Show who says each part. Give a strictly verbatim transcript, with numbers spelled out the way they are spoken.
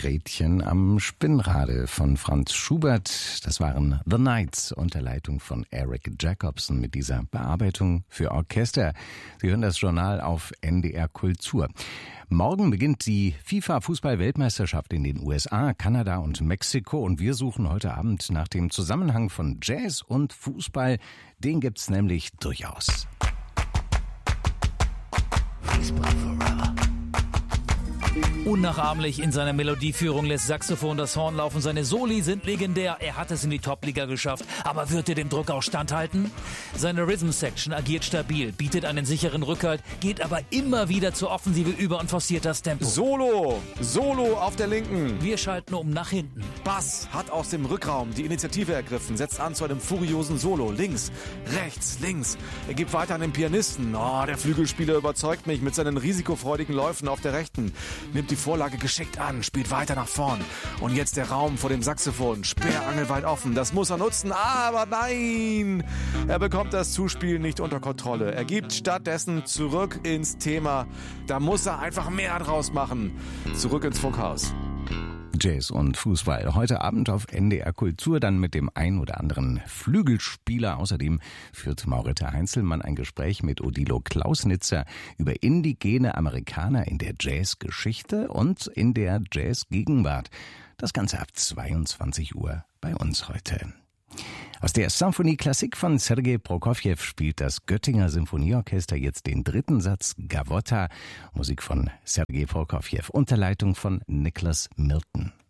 Speaker 1: Gretchen am Spinnrade von Franz Schubert. Das waren The Nights unter Leitung von Eric Jacobson mit dieser Bearbeitung für Orchester. Sie hören das Journal auf N D R Kultur. Morgen beginnt die FIFA-Fußball-Weltmeisterschaft in den U S A, Kanada und Mexiko und wir suchen heute Abend nach dem Zusammenhang von Jazz und Fußball. Den gibt's nämlich durchaus.
Speaker 2: Fußball forever.
Speaker 3: Unnachahmlich in seiner Melodieführung lässt Saxophon das Horn laufen. Seine Soli sind legendär. Er hat es in die Top-Liga geschafft. Aber wird er dem Druck auch standhalten? Seine Rhythm-Section agiert stabil, bietet einen sicheren Rückhalt, geht aber immer wieder zur Offensive über und forciert das Tempo.
Speaker 4: Solo! Solo auf der Linken.
Speaker 3: Wir schalten um nach hinten.
Speaker 4: Bass hat aus dem Rückraum die Initiative ergriffen, setzt an zu einem furiosen Solo. Links, rechts, links. Er gibt weiter an den Pianisten. Oh, der Flügelspieler überzeugt mich mit seinen risikofreudigen Läufen auf der Rechten. Nimmt die Vorlage geschickt an, spielt weiter nach vorn. Und jetzt der Raum vor dem Saxophon, sperrangelweit offen. Das muss er nutzen, aber nein! Er bekommt das Zuspiel nicht unter Kontrolle. Er gibt stattdessen zurück ins Thema. Da muss er einfach mehr draus machen. Zurück ins Funkhaus.
Speaker 1: Jazz und Fußball. Heute Abend auf N D R Kultur, dann mit dem ein oder anderen Flügelspieler. Außerdem führt Maurita Heinzelmann ein Gespräch mit Odilo Klausnitzer über indigene Amerikaner in der Jazzgeschichte und in der Jazzgegenwart. Das Ganze ab zweiundzwanzig Uhr bei uns heute. Aus der Symphonie Klassik von Sergei Prokofjew spielt das Göttinger Symphonieorchester jetzt den dritten Satz Gavotta, Musik von Sergei Prokofjew, unter Leitung von Nicholas Milton.